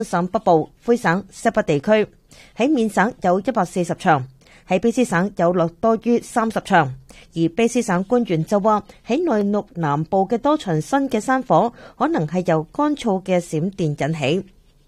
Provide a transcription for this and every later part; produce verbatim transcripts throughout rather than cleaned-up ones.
省北部、魁省、西北地區。喺緬省有一百四十場，喺卑詩省有略多於三十場。而卑詩省官員就話，喺內陸南部嘅多場新嘅山火，可能係由乾燥嘅閃電引起。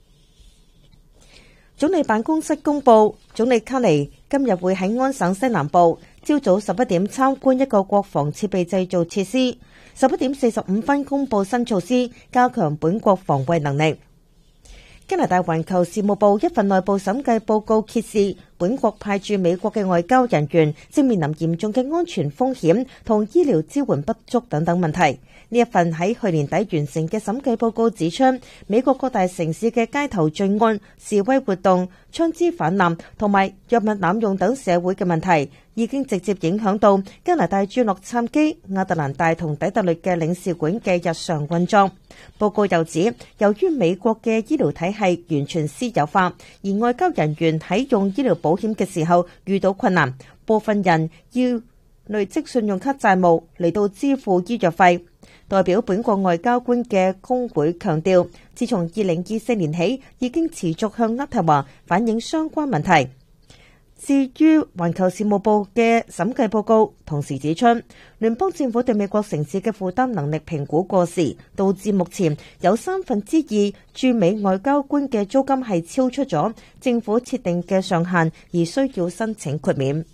總理辦公室公佈，總理卡尼今日會喺安省西南部朝早十一點參觀一個國防設備製造設施，十一點四十五分公佈新措施，加強本國防衛能力。加拿大環球事務部一份內部審計報告揭示，本國派駐美國嘅外交人員正面臨嚴重嘅安全風險同醫療支援不足等等問題。呢一份喺去年底完成嘅審計報告指出，美國各大城市嘅街頭罪案、示威活動、槍支氾濫同埋藥物濫用等社會嘅問題，已經直接影響到加拿大駐洛杉磯、亞特蘭大同底特律嘅領事館嘅日常運作。報告又指，由於美國嘅醫療體系完全私有化，而外交人員喺用醫療保險嘅時候遇到困難，部分人要累積信用卡債務嚟到支付醫藥費。代表本國外交官嘅工會強調，自從二零二四年起，已經持續向渥太華反映相關問題。至於環球事務部嘅審計報告，同時指出，聯邦政府對美國城市嘅負擔能力評估過時，導致目前有三分之二駐美外交官嘅租金係超出咗政府設定嘅上限，而需要申請豁免。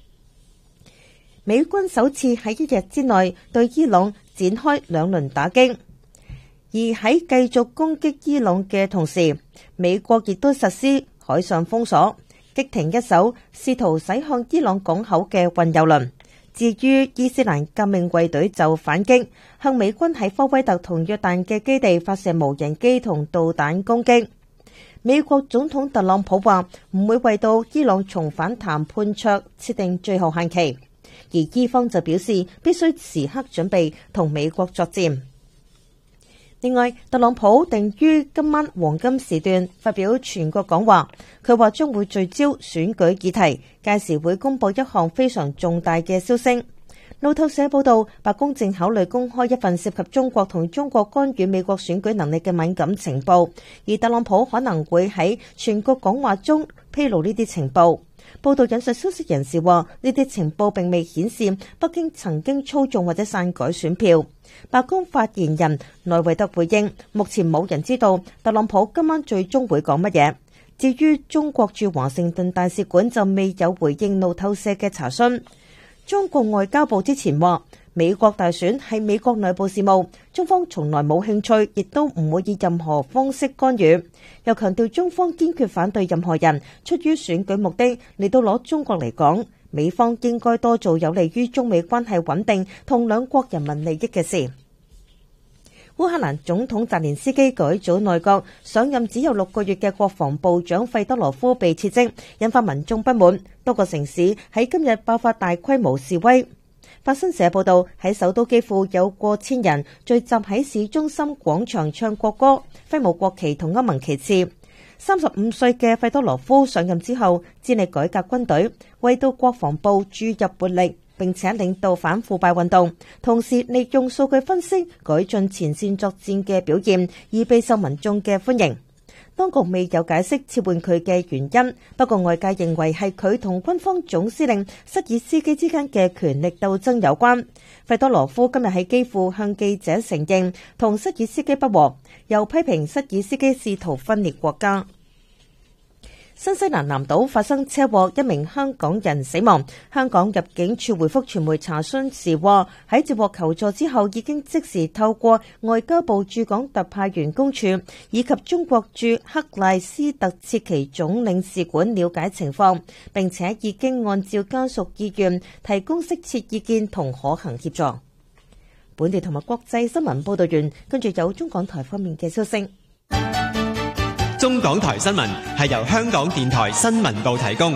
美軍首次喺一日之內對伊朗展開兩輪打擊，而喺繼續攻擊伊朗嘅同時，美國亦都實施海上封鎖，擊停一艘試圖駛向伊朗港口嘅運油輪。至於伊斯蘭革命衛隊就反擊，向美軍喺科威特同約旦嘅基地發射無人機同導彈攻擊。美國總統特朗普話唔會為到伊朗重返談判桌設定最後限期。而伊方就表示必須時刻準備同美國作戰。另外，特朗普定於今晚黃金時段發表全國講話，佢話將會聚焦選舉議題，屆時會公佈一項非常重大嘅消息。路透社報道，白宮正考慮公開一份涉及中國同中國干預美國選舉能力嘅敏感情報，而特朗普可能會喺全國講話中披露呢啲情報。報道引述消息人士話，呢啲情報並未顯示北京曾經操縱或者篡改選票。白宮發言人內維特回應，目前冇人知道特朗普今晚最終會講乜嘢。至於中國駐華盛頓大使館就未有回應路透社嘅查詢。中國外交部之前話，美國大選係美國內部事務，中方從來冇興趣，亦都唔會以任何方式干預。又強調中方堅決反對任何人出於選舉目的嚟到攞中國嚟講，美方應該多做有利於中美關係穩定同兩國人民利益嘅事。烏克蘭總統澤連斯基改組內閣，上任只有六個月嘅國防部長費多羅夫被撤職，引發民眾不滿。多個城市喺今日爆發大規模示威。法新社報道，喺首都基輔有過千人聚集喺市中心廣場唱國歌、揮舞國旗同歐盟旗幟。三十五歲嘅費多羅夫上任之後，致力改革軍隊，為到國防部注入活力，並且領導反腐敗運動，同時利用數據分析改進前線作戰嘅表現，而備受民眾嘅歡迎。當局未有解釋撤換佢嘅原因，不過外界認為係佢同軍方總司令瑟爾斯基之間嘅權力鬥爭有關。費多羅夫今日喺基輔向記者承認同瑟爾斯基不和，又批評瑟爾斯基試圖分裂國家。新西蘭南島發生車禍，一名香港人死亡。香港入境處回覆傳媒查詢時話，喺接獲求助之後，已經即時透過外交部駐港特派員公署以及中國駐克賴斯特切奇總領事館了解情況，並且已經按照家屬意願提供適切意見同可行協助。本地同埋國際新聞報道完，跟住有中港台方面嘅消息。 中港台新聞係由香港電台新聞部提供。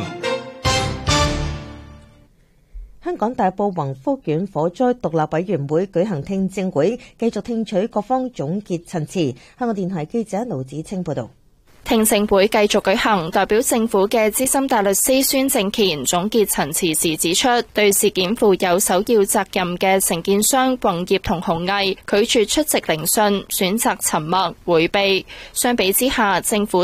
香港大埔宏福苑火災獨立委員會舉行聽證會，繼續聽取各方總結陳詞。香港電台記者盧子清報道。 聽證會繼續舉行，代表政府嘅資深大律師孫正乾總結陳詞時指出，對事件負有首要責任嘅承建商宏業同鴻毅拒絕出席聆訊，選擇沉默迴避。相比之下，政府